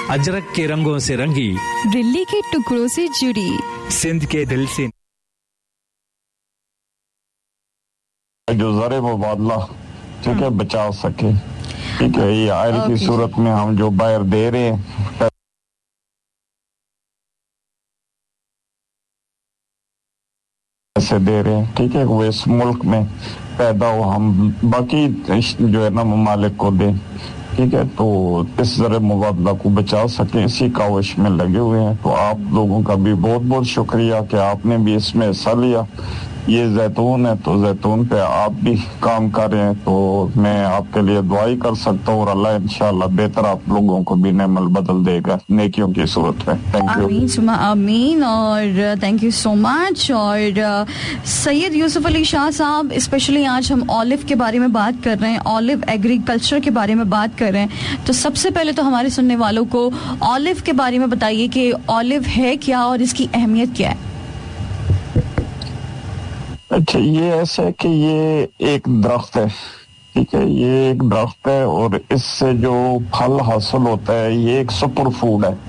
अजरक के रंगों से रंगी, दिल्ली के टुकड़ों से जुड़ी, सिंध के दिल से जो ज़र मुबादला ठीक है बचा सके। ठीक है, ये आयल की सूरत में हम जो बाहर दे रहे हैं पैसे दे रहे हैं, ठीक है, वो इस मुल्क में पैदा हो, हम बाकी जो है ना ममालिक को दें। ठीक है, तो इस ज़र मुबादला को बचा सके इसी काविश में लगे हुए हैं। तो आप लोगों का भी बहुत बहुत शुक्रिया कि आपने भी इसमें हिस्सा लिया। ये जैतून है तो जैतून पे आप भी काम कर रहे हैं, तो मैं आपके लिए दुआ ही कर सकता हूँ और अल्लाह इंशाल्लाह बेहतर आप लोगों को भी नेमल बदल देगा नेकियों की सूरत में। Thank you. आमीन सुमा आमीन और थैंक यू सो मच। और सैयद यूसुफ अली शाह साहब, स्पेशली आज हम ऑलिव के बारे में बात कर रहे हैं, ऑलिव एग्रीकल्चर के बारे में बात कर रहे हैं, तो सबसे पहले तो हमारे सुनने वालों को ऑलिव के बारे में बताइए कि ऑलिव है क्या और इसकी अहमियत क्या है। अच्छा, ये ऐसा है कि ये एक दरख्त है। ठीक है, ये एक दरख्त है और इससे जो फल हासिल होता है ये एक सुपर फूड है।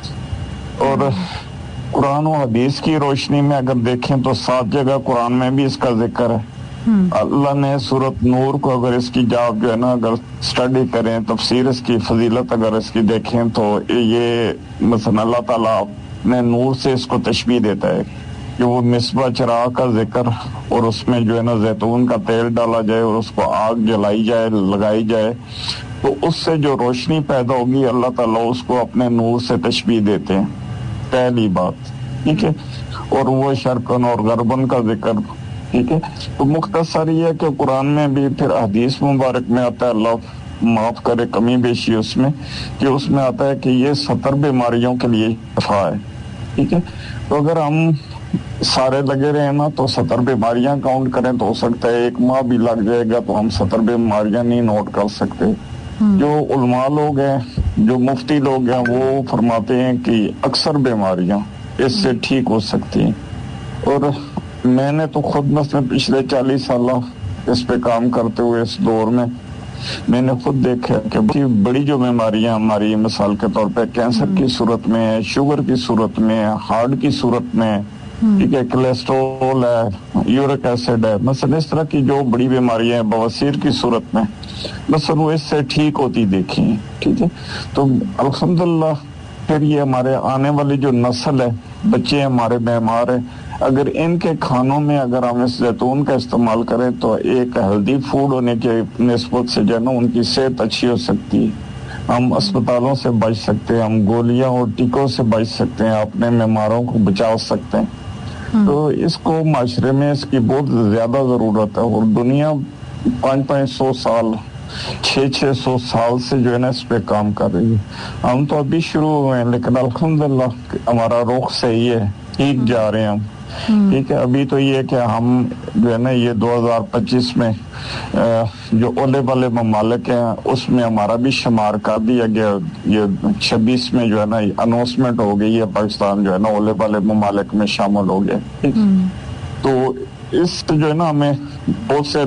और कुरान और हदीस की रोशनी में अगर देखें तो 7 जगह कुरान में भी इसका जिक्र है। अल्लाह ने सूरत नूर को अगर इसकी जाप जो है ना अगर स्टडी करें, तफसीर इसकी फजीलत अगर इसकी देखें तो ये मसलन अल्लाह ताला अपने नूर से इसको तशबीह देता है कि वो मिसबा चिराग का जिक्र और उसमें जो है ना जैतून का तेल डाला जाए और उसको आग जलाई जाए, लगाई जाए, तो उससे जो रोशनी पैदा होगी अल्लाह ताला उसको अपने नूर से तशबीह देते हैं। पहली बात, ठीक है। और वो शरकन और गरबन का जिक्र, ठीक है। तो मुख्तसर ये है कि कुरान में भी फिर हदीस मुबारक में आता है, अल्लाह माफ करे कमी बेशी उसमें, कि उसमें आता है कि ये 70 बीमारियों के लिए शफा है। ठीक है, तो अगर हम सारे लगे रहे ना तो 70 बीमारियां काउंट करें तो हो सकता है 1 माह भी लग जाएगा तो हम 70 बीमारियां नहीं नोट कर सकते। जो उलमा लोग हैं, जो मुफ्ती लोग हैं, वो फरमाते हैं कि अक्सर बीमारियां इससे ठीक हो सकती हैं। और मैंने तो खुद मतलब पिछले 40 साल इस पे काम करते हुए इस दौर में मैंने खुद देखा कि बड़ी जो बीमारियां हमारी मिसाल के तौर पे कैंसर की सूरत में है, शुगर की सूरत में है, हार्ट की सूरत में, ठीक है, कोलेस्ट्रॉल है, यूरिक एसिड है, मतलब इस तरह की जो बड़ी बीमारियां हैं, बवासीर की सूरत में बस वो इससे ठीक होती देखी है। ठीक है, तो अल्हम्दुलिल्लाह फिर ये हमारे आने वाली जो नस्ल है, बच्चे हमारे बीमार है, अगर इनके खानों में अगर हम इस जैतून का इस्तेमाल करें तो एक हेल्दी फूड होने के निस्बत से जो है ना उनकी सेहत अच्छी हो सकती है। हम अस्पतालों से बच सकते हैं, हम गोलियां और टीकों से बच सकते हैं, अपने बीमारों को बचा सकते हैं। तो इसको माशरे में इसकी बहुत ज्यादा जरूरत है और दुनिया 500 साल 600 साल से जो है ना इस पे काम कर रही है। हम तो अभी शुरू हुए हैं लेकिन अल्हम्दुलिल्लाह हमारा रुख सही है, ठीक जा रहे हैं हम। ठीक है, अभी तो ये कि हम जो है ना ये 2025 में जो ओले वाले ममालिक हैं उसमें हमारा भी शुमार कर दिया गया। ये 26 में जो है ना अनाउंसमेंट हो गई है, पाकिस्तान जो है ना ओले वाले ममालिक में शामिल हो गया। तो इस जो है ना हमें बहुत से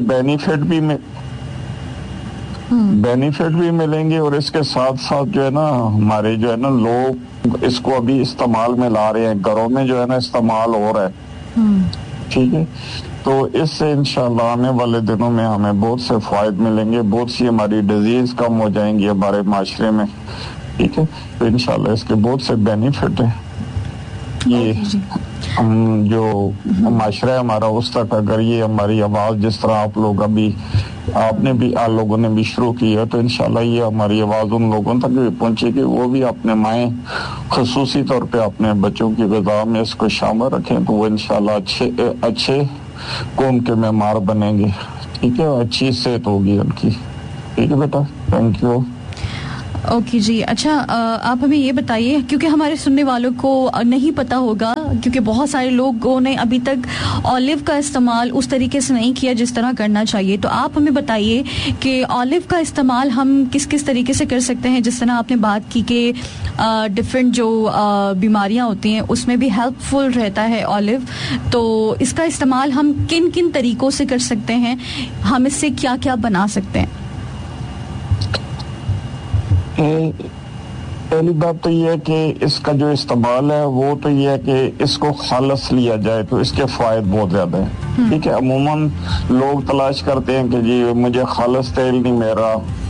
बेनिफिट भी मिलेंगे और इसके साथ साथ जो है ना हमारे जो है ना लोग इसको अभी इस्तेमाल में ला रहे हैं, घरों में जो है ना इस्तेमाल हो रहा है। ठीक है, तो इससे इंशाल्लाह आने वाले दिनों में हमें बहुत से फायदे मिलेंगे, बहुत सी हमारी डिजीज कम हो जाएंगी हमारे माशरे में। ठीक है, तो इंशाल्लाह इसके बहुत से बेनिफिट है। ये हम जो माशरा है हमारा उस तक अगर ये हमारी आवाज जिस तरह आप लोग अभी आपने भी आप लोगों ने भी शुरू की है तो इंशाल्लाह ये हमारी आवाज उन लोगों तक भी पहुंचेगी, वो भी अपने माएँ खसूसी तौर पे अपने बच्चों की ग़िज़ा में इसको शामिल रखें तो वो इंशाल्लाह अच्छे कौम के मेहमान बनेंगे। ठीक है, अच्छी सेहत होगी उनकी। ठीक है बेटा, थैंक यू। ओके जी, अच्छा आप हमें ये बताइए, क्योंकि हमारे सुनने वालों को नहीं पता होगा, क्योंकि बहुत सारे लोगों ने अभी तक ऑलिव का इस्तेमाल उस तरीके से नहीं किया जिस तरह करना चाहिए, तो आप हमें बताइए कि ऑलिव का इस्तेमाल हम किस किस तरीके से कर सकते हैं। जिस तरह आपने बात की कि डिफरेंट जो बीमारियां होती हैं उसमें भी हेल्पफुल रहता है ऑलिव, तो इसका इस्तेमाल हम किन किन तरीकों से कर सकते हैं, हम इससे क्या क्या बना सकते हैं? पहली बात तो ये है कि इसका जो इस्तेमाल है वो तो ये है कि इसको खालस लिया जाए तो इसके फायदे बहुत ज्यादा है। ठीक है, अमूमन लोग तलाश करते हैं कि जी मुझे खालस तेल नहीं मेरा,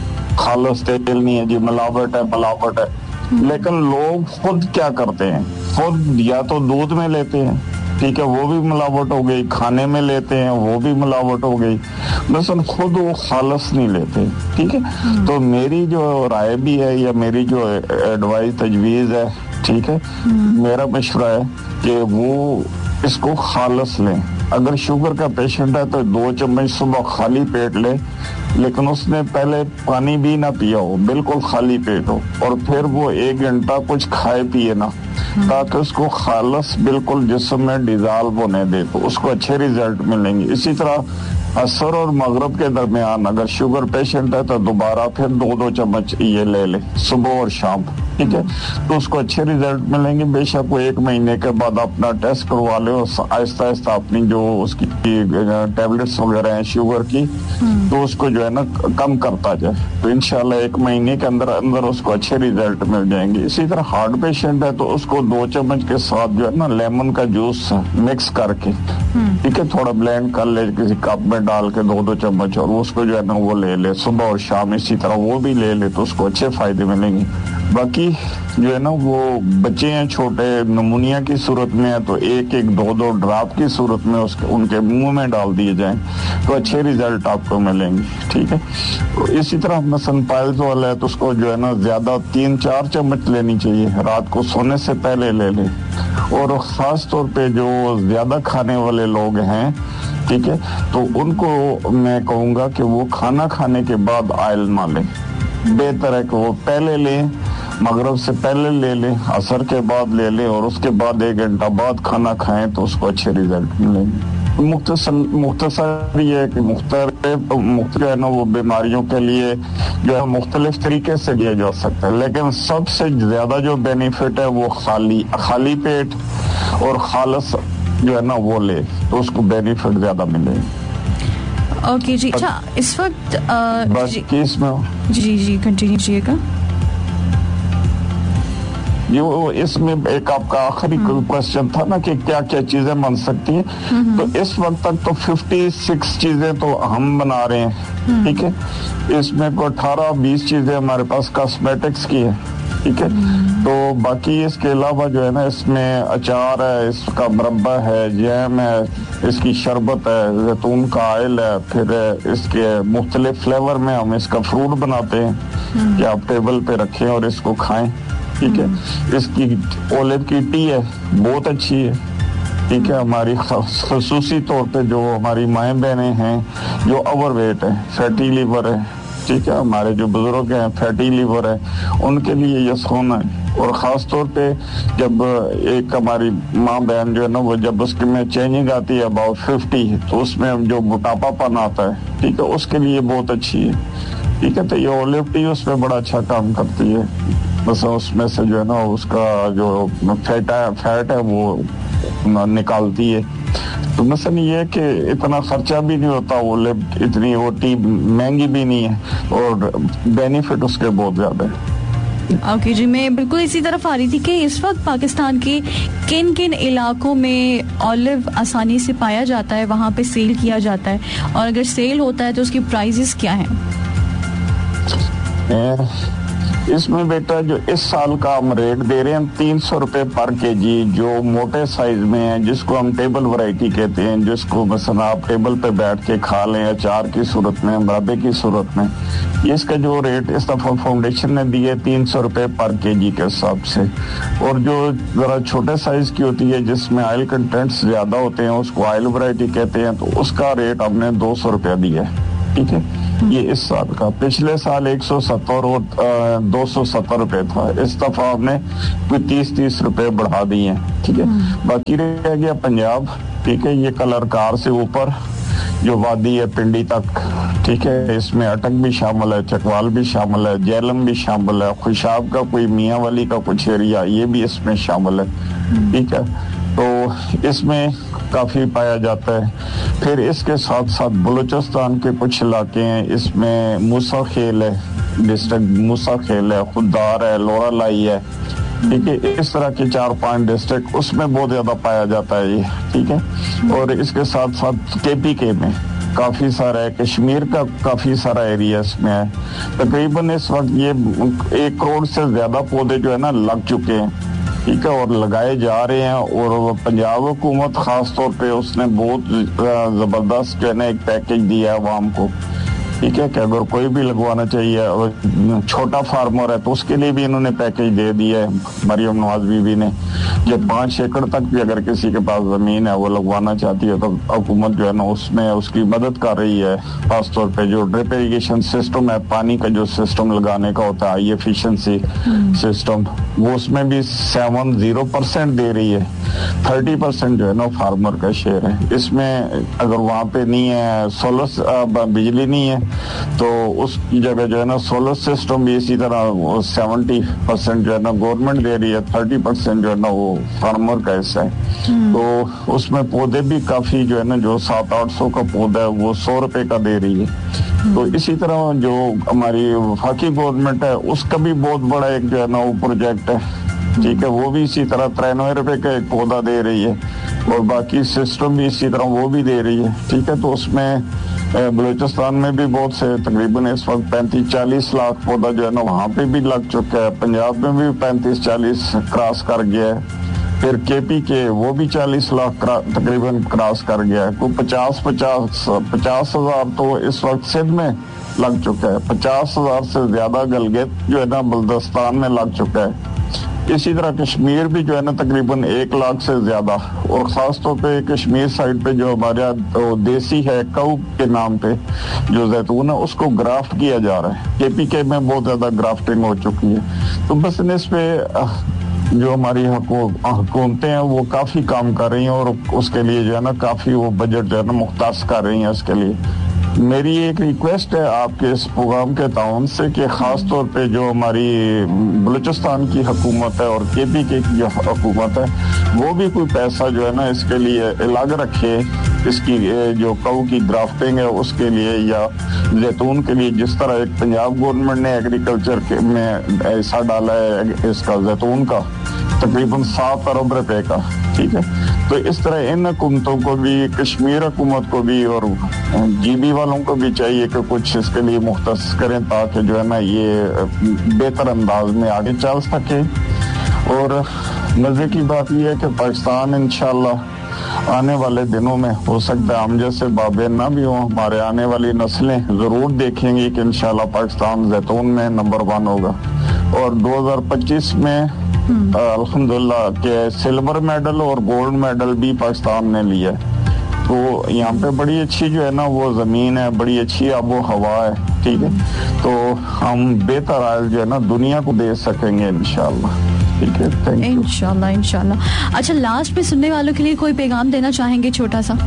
खालस तेल नहीं है जी, मिलावट है। लेकिन लोग खुद क्या करते हैं, खुद या तो दूध में लेते हैं, ठीक है, वो भी मिलावट हो गई, खाने में लेते हैं वो भी मिलावट हो गई, बस खुद वो खालस नहीं लेते। ठीक है, तो मेरी जो राय भी है या मेरी जो एडवाइस तजवीज है, ठीक है, मेरा मशवरा है कि वो इसको खालस लें। अगर शुगर का पेशेंट है तो 2 चम्मच सुबह खाली पेट ले, लेकिन उसने पहले पानी भी ना पिया हो, बिल्कुल खाली पेट हो, और फिर वो 1 घंटा कुछ खाए पिए ना, ताकि उसको खालस बिल्कुल जिस्म में डिजॉल्व होने दे, तो उसको अच्छे रिजल्ट मिलेंगे। इसी तरह असर और मगरब के दरमियान अगर शुगर पेशेंट है तो दोबारा फिर 2-2 चम्मच ये ले सुबह और शाम, ठीक है, तो उसको अच्छे रिजल्ट मिलेंगे। बेशक वो 1 महीने के बाद अपना टेस्ट करवा ले और आहिस्ता आहिस्ता अपनी जो उसकी टेबलेट्स वगैरह हैं शुगर की, तो उसको जो है ना कम करता जाए, तो इंशाल्लाह 1 महीने के अंदर अंदर उसको अच्छे रिजल्ट मिल जाएंगे। इसी तरह हार्ट पेशेंट है तो उसको 2 चम्मच के साथ जो है ना लेमन का जूस मिक्स करके, ठीक है, थोड़ा ब्लेंड कर ले किसी कप में डाल के 2-2 चम्मच, और उसको जो है ना वो ले सुबह और शाम, इसी तरह वो भी ले तो उसको अच्छे फायदे मिलेंगे। बाकी जो है ना वो बच्चे हैं छोटे, नमूनिया की सूरत में है तो 1-1, 2-2 ड्रॉप की सूरत में उसके उनके मुंह में डाल दिए जाएं तो अच्छे रिजल्ट आपको मिलेंगे। ठीक है, तो इसी तरह मसन पाइल्स वाला है तो उसको जो है ना ज्यादा 3-4 चम्मच लेनी चाहिए, रात को सोने से पहले ले। और खास तौर पे जो ज्यादा खाने वाले लोग हैं, ठीक है, तो उनको मैं कहूँगा कि वो खाना खाने के बाद ऑयल ना लें, बेहतर है कि वो पहले लें, मगरिब से पहले ले लें, असर के बाद ले लें, और उसके बाद 1 घंटा बाद खाना खाएं तो उसको अच्छे रिजल्ट मिलेंगे। मुख्तसर ये है कि मुख्तलिफ है ना वो बीमारियों के लिए जो है मुख्तलिफ तरीके से लिया जा सकता है, लेकिन सबसे ज्यादा जो बेनिफिट है वो खाली पेट और खालस जो है ना वो ले, तो उसको बेनिफिट ज्यादा मिलेगा। ओके जी, अच्छा इस वक्त जी कंटिन्यू कीजिएगा। ये इसमें एक आपका आखिरी क्वेश्चन था ना कि क्या क्या चीजें बन सकती हैं, तो इस वक्त तक तो 56 चीजें तो हम बना रहे हैं। ठीक है, इसमें को 18-20 चीजें हमारे पास कॉस्मेटिक्स की है। ठीक है, तो बाकी इसके अलावा जो है ना इसमें अचार है, इसका मुरब्बा है, जैम है, इसकी शरबत है, जैतून का ऑयल है, फिर इसके मुख्तलिफ फ्लेवर में हम इसका फ्रूट बनाते हैं कि आप टेबल पे रखें और इसको खाएं। ठीक है, इसकी ओलिव की टी है, बहुत अच्छी है। ठीक है, हमारी खसूसी तौर पे जो हमारी माएँ बहनें हैं जो ओवरवेट है, फैटी लीवर है, ठीक है, हमारे जो बुजुर्ग हैं फैटी लीवर है, उनके लिए ये सोना है। और ख़ास तौर पे जब एक हमारी माँ बहन जो है ना वो जब उसके में चेंजिंग आती है अबाउट 50, तो उसमें जो मोटापापन आता है, ठीक है, उसके लिए बहुत अच्छी है। ठीक है, तो ये ओलिव टी उसमें बड़ा अच्छा काम करती है, बस उसमें से जो है ना उसका जो फैट है वो निकालती है। तो मसलन ये है कि इतना खर्चा भी नहीं होता, ओलिव इतनी वो टी महंगी भी नहीं है, और बेनिफिट उसके बहुत ज्यादा है। ओके जी, मैं बिल्कुल इसी तरफ आ रही थी कि इस वक्त पाकिस्तान के किन किन इलाकों में ऑलिव आसानी से पाया जाता है, वहाँ पे सेल किया जाता है, और अगर सेल होता है तो उसकी प्राइसेस क्या हैं? इसमें बेटा जो इस साल का हम रेट दे रहे हैं 300 रुपए पर केजी, जो मोटे साइज में है, जिसको हम टेबल वैरायटी कहते हैं, जिसको मसलन आप टेबल पे बैठ के खा लें अचार की सूरत में, मुरब्बे की सूरत में। इसका जो रेट इस दफा फाउंडेशन ने दिए 300 रुपए पर केजी के हिसाब से। और जो जरा छोटे साइज की होती है जिसमें ऑयल कंटेंट्स ज्यादा होते हैं, उसको ऑयल वैरायटी कहते हैं, तो उसका रेट हमने 200 रुपया दिया है। ठीक है, ये इस साल का, पिछले साल 170 और 270 रुपए था, इस दफा हमने 30-30 रुपए बढ़ा दिए हैं। ठीक है, बाकी रह गया पंजाब। ठीक है, ये कलरकार से ऊपर जो वादी है पिंडी तक, ठीक है, इसमें अटक भी शामिल है, चकवाल भी शामिल है, जेलम भी शामिल है, खुशाब का कोई मियाँ वाली का कुछ एरिया ये भी इसमें शामिल है। ठीक है, तो इसमें काफी पाया जाता है। फिर इसके साथ साथ बलूचिस्तान के कुछ इलाके हैं, इसमें मूसा खेल है, डिस्ट्रिक्ट मूसा खेल है, खुदार है, लोरा लाई है, ठीक है, इस तरह के 4-5 डिस्ट्रिक्ट उसमें बहुत ज्यादा पाया जाता है ये, ठीक है। और इसके साथ साथ KPK में काफी सारा है, कश्मीर का काफी सारा एरिया इसमें है। तकरीबन इस वक्त ये 1 करोड़ से ज्यादा पौधे जो है ना लग चुके हैं, ठीक है, और लगाए जा रहे हैं। और पंजाब हुकूमत खास तौर पे उसने बहुत जबरदस्त जो है ना एक पैकेज दिया है अवाम को, ठीक है, कि अगर कोई भी लगवाना चाहिए, अगर छोटा फार्मर है तो उसके लिए भी इन्होंने पैकेज दे दिया है। मरियम नवाज बीबी ने जो 5 एकड़ तक भी अगर किसी के पास जमीन है वो लगवाना चाहती है तो हुकूमत जो है ना उसमें उसकी मदद कर रही है। खासतौर पे जो ड्रिप इरिगेशन सिस्टम है, पानी का जो सिस्टम लगाने का होता है, हाई एफिशिएंसी सिस्टम, वो उसमें भी 70% दे रही है। 30% जो है ना फार्मर का शेयर है इसमें। अगर वहाँ पे नहीं है सोलर बिजली नहीं है तो उस जगह जो है ना सोलर सिस्टम भी इसी तरह 70% जो है ना गवर्नमेंट दे रही है, 30% जो है ना वो फार्मर का हिस्सा है। तो उसमें पौधे भी काफी जो है ना जो 700-800 का पौधा है वो 100 रुपए का दे रही है। तो इसी तरह जो हमारी वफाकी गवर्नमेंट है उसका भी बहुत बड़ा एक जो है ना वो प्रोजेक्ट है, ठीक है, वो भी इसी तरह 93 रुपए का एक पौधा दे रही है और बाकी सिस्टम भी इसी तरह वो भी दे रही है, ठीक है। तो उसमें बलूचिस्तान में भी बहुत से तकरीबन इस वक्त 35-40 लाख पौधा जो है ना वहाँ पे भी लग चुका है। पंजाब में भी 35-40 क्रॉस कर गया है। फिर KPK वो भी 40 लाख तकरीबन क्रॉस कर गया है। कोई 50 हजार तो इस वक्त सिंध में लग चुका है। 50 हजार से ज्यादा गलगित जो है ना बल्दिस्तान में लग चुका है। इसी तरह कश्मीर भी जो है ना तकरीबन 1 लाख से ज्यादा, और खास तौर पे कश्मीर साइड पे जो हमारे देसी है काऊ के नाम पे जो जैतून है उसको ग्राफ्ट किया जा रहा है। KPK में बहुत ज्यादा ग्राफ्टिंग हो चुकी है। तो बस इस पे जो हमारी हुकूमतें हैं वो काफी काम कर रही हैं और उसके लिए जो है ना काफी वो बजट जो है ना मुख्तास कर रही हैं। इसके लिए मेरी एक रिक्वेस्ट है आपके इस प्रोग्राम के ताउन से कि खास तौर पे जो हमारी बलूचिस्तान की हुकूमत है और KPK की जो हुकूमत है वो भी कोई पैसा जो है ना इसके लिए अलग रखे, इसकी जो काऊ की ग्राफ्टिंग है उसके लिए या जैतून के लिए। जिस तरह एक पंजाब गवर्नमेंट ने एग्रीकल्चर के में ऐसा डाला है इसका जैतून का तकरीबन 7 अरब रुपए का, ठीक है। तो इस तरह इन हुकूमतों को भी, कश्मीर हुकूमत को भी और GB वालों को भी चाहिए कि कुछ इसके लिए मुख्तस करें ताकि जो है ना ये बेहतर अंदाज में आगे चल सके। और मजे की बात यह है कि पाकिस्तान इंशाल्लाह आने वाले दिनों में हो सकता है हम जैसे बाबे ना भी हों, हमारे आने वाली नस्लें जरूर देखेंगी कि इंशाल्लाह पाकिस्तान जैतून में नंबर 1 होगा। और 2025 में अल्हम्दुलिल्लाह के सिल्वर मेडल और गोल्ड मेडल भी पाकिस्तान ने लिया है। तो यहाँ पे बड़ी अच्छी जो है ना वो जमीन है, बड़ी अच्छी आबो हवा है, ठीक है। तो हम बेहतर आयल जो है ना दुनिया को दे सकेंगे इंशाल्लाह, ठीक है। Thank you. इंशाल्लाह। अच्छा, लास्ट में सुनने वालों के लिए कोई पैगाम देना चाहेंगे छोटा सा?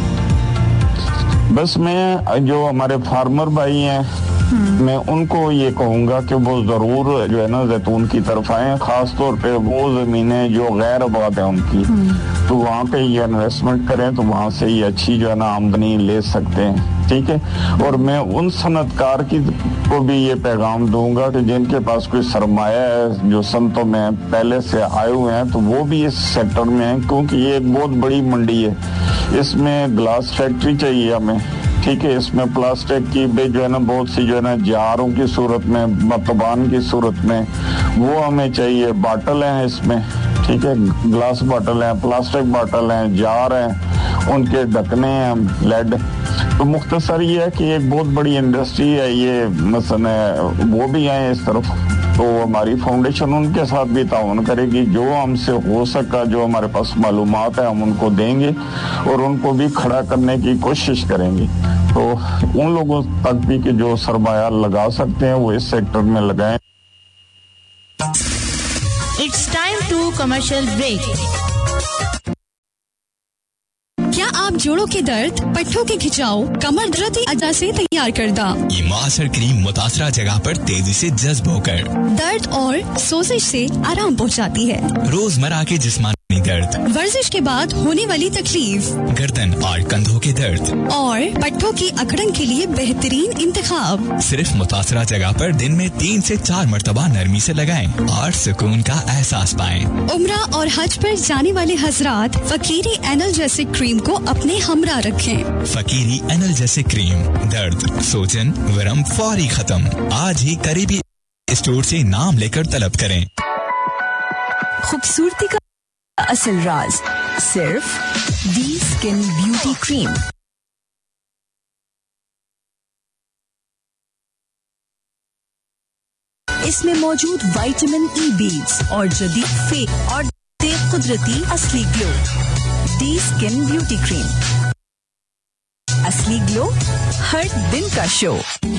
बस मैं जो हमारे फार्मर भाई हैं मैं उनको ये कहूंगा कि वो जरूर जो है ना जैतून की तरफ आए, खास तौर पे वो जमीनें जो गैर आबाद है उनकी, तो वहाँ पे ये इन्वेस्टमेंट करें तो वहाँ से ये अच्छी जो है ना आमदनी ले सकते हैं, ठीक है। और मैं उन सनतकार की को भी ये पैगाम दूंगा कि जिनके पास कोई सरमाया है, जो सनतों में पहले से आए हुए हैं, तो वो भी इस सेक्टर में हैं, क्योंकि ये एक बहुत बड़ी मंडी है। इसमें ग्लास फैक्ट्री चाहिए हमें, ठीक है। इसमें प्लास्टिक की भी जो है ना बहुत सी जो है ना जारों की सूरत में, मतबान की सूरत में वो हमें चाहिए। बाटल हैं इसमें, ठीक है, ग्लास बाटल हैं, प्लास्टिक बाटल हैं, जार हैं, उनके ढकने हैं, लेड। तो मुख्तसर ये है कि एक बहुत बड़ी इंडस्ट्री है ये, मसलन वो भी आए इस तरफ। तो हमारी फाउंडेशन उनके साथ भी ताउन करेगी, जो हमसे हो सका, जो हमारे पास मालूमात है हम उनको देंगे और उनको भी खड़ा करने की कोशिश करेंगे। तो उन लोगों तक भी कि जो सरमाया लगा सकते हैं वो इस सेक्टर में लगाएं। It's time to commercial break. क्या आप जोड़ों के दर्द, पट्टों के खिंचाव, कमर दर्द अजा से तैयार करदा? ये मासर क्रीम मुतासरा जगह पर तेजी से जज्ब होकर दर्द और सोजिश से आराम पहुंचाती है। रोजमर्रा के जिस्मानी दर्द, वर्जिश के बाद होने वाली तकलीफ, गर्दन और कंधों के दर्द और पट्टों की अकड़न के लिए बेहतरीन इंतखाब। सिर्फ मुतासरा जगह पर दिन में 3 से 4 मरतबा नरमी से लगाएं और सुकून का एहसास पाएं। उम्रा और हज पर जाने वाले हजरात फकीरी एनाल्जेसिक क्रीम को अपने हमरा रखें। फकीरी एनाल्जेसिक क्रीम, दर्द, सूजन, वरम फौरी खत्म। आज ही करीबी स्टोर से नाम लेकर तलब करें। खूबसूरती का असल राज सिर्फ दी स्किन ब्यूटी क्रीम। इसमें मौजूद विटामिन ई बीड्स और जदीद फेस और कुदरती असली ग्लो। दी स्किन ब्यूटी क्रीम, असली ग्लो हर दिन का शो।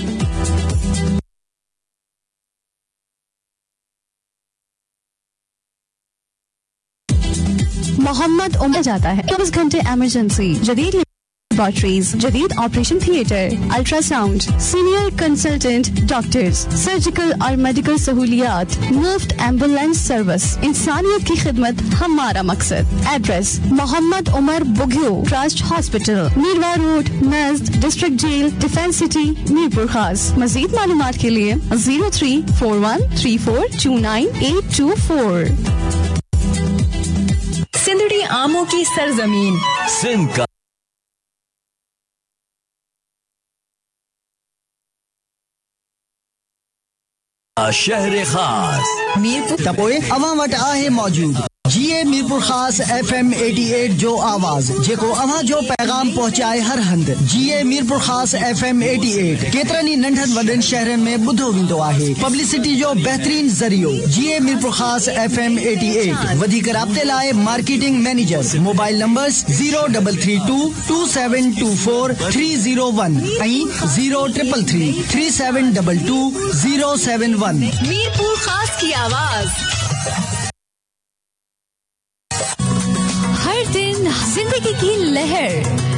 मोहम्मद उमर जाता है 24 घंटे इमरजेंसी, जदीद लैबोरेटरीज, जदीद operation theatre, ultrasound, senior consultant doctors, surgical और मेडिकल सहूलियात, मुफ्त एम्बुलेंस सर्विस। इंसानियत की खिदमत हमारा मकसद। Address Mohammad Umar Bugio trust hospital, मीरवा road, नज़द district jail, defence city, Mirpur खास। मजीद मालूमात के लिए 0341342984। सिंदड़ी आमों की सरजमीन, सिंध का शहर खास मीरपुर तपोए अवां वट आहे मौजूद जीए मीरपुर खास FM 88 जो आवाज जेको अवां जो पैगाम पहुंचाए हर हंद। जीए मीरपुर खास FM 88 केतरनी नंढन वडन शहरन में बुधो विंदो आहे। पब्लिसिटी जो बेहतरीन जरियो जीए मीरपुर खास FM 88। वधिक राब्ते लाए मार्केटिंग मैनेजर। मोबाइल नंबर्स 0332 2724 301 ऐं 0333 3722 071। मीरपुर खास की आवाज। हर दिन जिंदगी की लहर